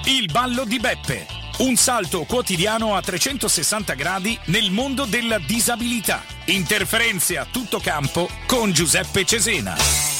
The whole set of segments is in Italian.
Il ballo di Beppe. Un salto quotidiano a 360 gradi nel mondo della disabilità. Interferenze a tutto campo con Giuseppe Cesena.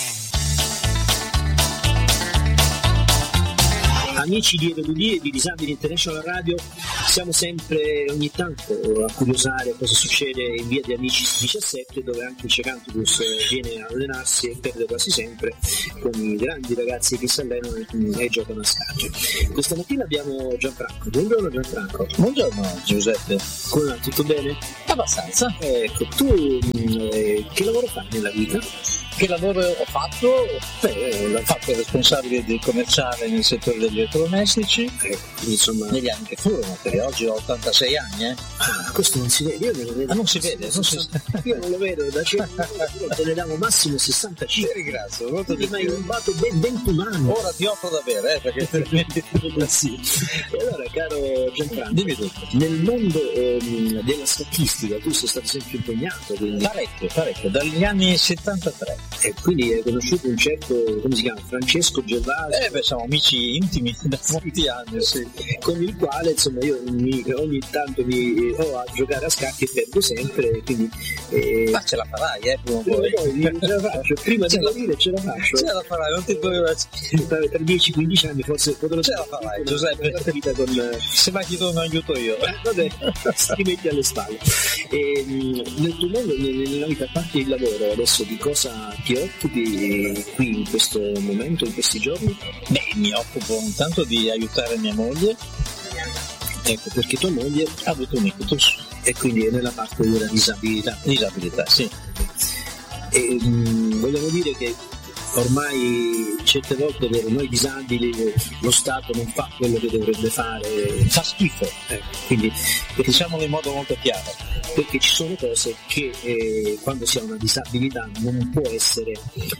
Amici di RDD e di Disabili International Radio, siamo sempre ogni tanto a curiosare cosa succede in via di Amicis 17, dove anche il Cecantibus viene a allenarsi e perde quasi sempre con i grandi ragazzi che si allenano e giocano a scacchi. Questa mattina abbiamo Gianfranco. Buongiorno Gianfranco. Buongiorno Giuseppe. Come va? Tutto bene? Abbastanza. Ecco, tu che lavoro fai nella vita? Che lavoro ho fatto? Ho fatto responsabile del commerciale nel settore degli elettrodomestici, insomma, negli anni che furono, perché oggi ho 86 anni. Questo non si vede, io non lo vedo. Non si vede? Io non lo vedo, da te ne davo massimo 65. Ti ringrazio, molto mi hai rubato ben 21 anni. Ora ti offro da bere, perché sì. E allora, caro Gianfranco, dimmi tutto. Nel mondo della scachistica tu sei stato sempre impegnato, quindi... parecchio, dagli anni 73. E quindi hai conosciuto un certo, come si chiama, Francesco Gervasio? Siamo amici intimi da molti anni, sì. Con il quale insomma io ogni tanto mi ho a giocare a scacchi e perdo sempre, quindi ma ce la farai, prima o poi ce la faccio, prima di morire ce la faccio. Ce la farai, non ti doveva. Tra 10-15 anni forse potrò. Ce la farai, Giuseppe. Se mai ti do un aiuto io. Vabbè, ti metti alle spalle. Nel tuo mondo, nella vita, a parte il lavoro, adesso di cosa ti occupi qui in questo momento, in questi giorni? Beh, mi occupo intanto di aiutare mia moglie. Ecco, perché tua moglie ha avuto un ictus e quindi è nella parte della disabilità. Disabilità, sì. E vogliamo dire che ormai certe volte per noi disabili lo Stato non fa quello che dovrebbe fare, fa schifo, quindi diciamolo in modo molto chiaro, perché ci sono cose che quando si ha una disabilità non può essere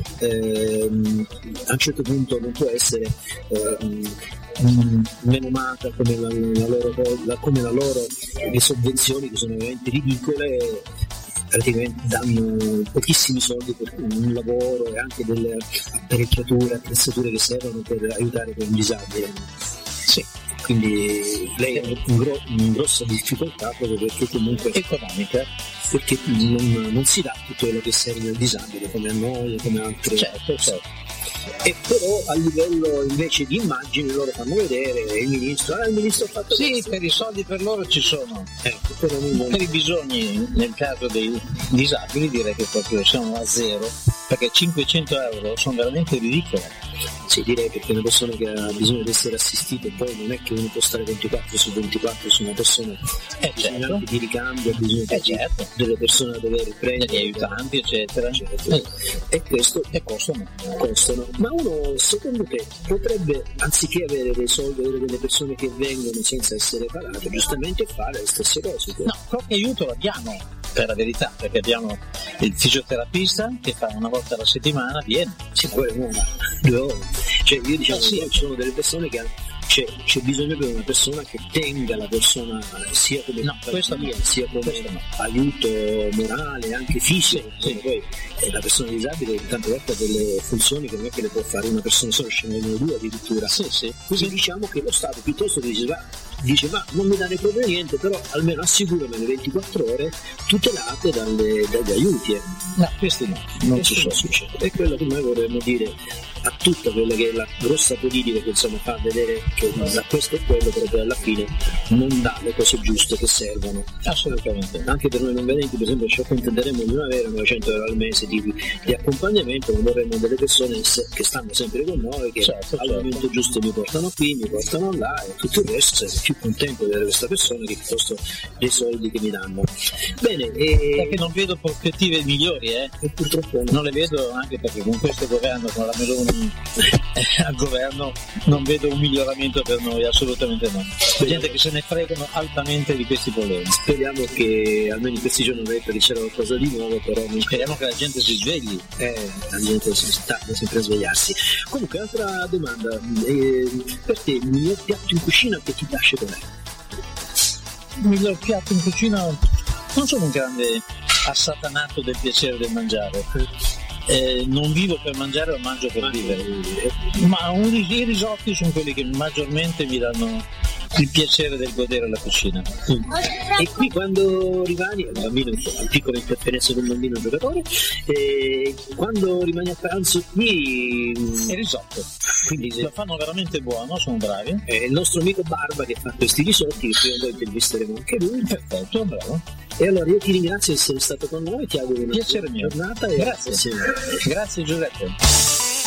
a un certo punto non può essere menomata come la loro le sovvenzioni, che sono veramente ridicole. Praticamente danno pochissimi soldi per un lavoro e anche delle apparecchiature, attrezzature che servono per aiutare un disabile. Sì. Quindi lei ha una grossa difficoltà proprio perché comunque economica, perché non si dà tutto quello che serve al disabile come a noi, come altre. Certo. E però a livello invece di immagini loro fanno vedere il ministro ha fatto sì, questo. Per i soldi per loro ci sono, per i bisogni nel caso dei disabili direi che proprio siamo a zero, perché 500 euro sono veramente ridicole. Sì, direi, perché una persona che ha bisogno di essere assistita, poi non è che uno può stare 24/24 su una persona, certo. Anche di ricambio, ha bisogno delle persone da dover prendere, degli aiutanti, eccetera. E questo costano. Ma uno, secondo te, potrebbe, anziché avere dei soldi, avere delle persone che vengono senza essere pagate, giustamente fare le stesse cose? No, qualche aiuto l'abbiamo, per la verità, perché abbiamo il fisioterapista che fa una volta alla settimana, viene. Sì, poi una, 2 ore. Cioè io diciamo sì. Ci sono delle persone che c'è bisogno di una persona che tenga la persona sia come sia come aiuto morale, anche fisico. Sì. Poi la persona disabile tante volte ha delle funzioni che non è che le può fare una persona sola, scendono 2 addirittura. Sì. Quindi diciamo che lo Stato piuttosto che dice ma non mi date proprio niente, però almeno assicurami le 24 ore tutelate dagli aiuti. No, questi no, non ci sono. È quello che noi vorremmo dire a tutta quella che è la grossa politica che insomma fa vedere che da questo e quello, però poi alla fine non dà le cose giuste che servono. Assolutamente. Anche per noi non vedenti, per esempio, ci accontenteremo di non avere 900 euro al mese di accompagnamento, ma vorremmo delle persone che stanno sempre con noi, che al momento giusto mi portano qui, mi portano là, e tutto il resto sono più contento di avere questa persona che piuttosto dei soldi che mi danno. Bene, perché non vedo prospettive migliori, e purtroppo non le vedo, anche perché con questo governo, con la Meloni al governo, non vedo un miglioramento per noi, assolutamente no. C'è gente che se ne fregano altamente di questi problemi. Speriamo che almeno in questi giorni non c'era qualcosa di nuovo, però speriamo che la gente si svegli. La gente si tarda sempre a svegliarsi. Comunque, altra domanda, per te il miglior piatto in cucina che ti piace com'è? Il miglior piatto in cucina, non sono un grande assatanato del piacere del mangiare, non vivo per mangiare, ma mangio per vivere. Ma i risotti sono quelli che maggiormente mi danno il piacere del godere la cucina. E qui quando rimani, il bambino, piccola interferenza con un bambino giocatore, quando rimani a pranzo qui il risotto, quindi lo fanno veramente buono, sono bravi. Il nostro amico Barba che fa questi risotti, che prima o poi intervisteremo anche lui. Perfetto, bravo. E allora io ti ringrazio di essere stato con noi, ti auguro una piacere buona giornata. Grazie. Grazie Giuseppe.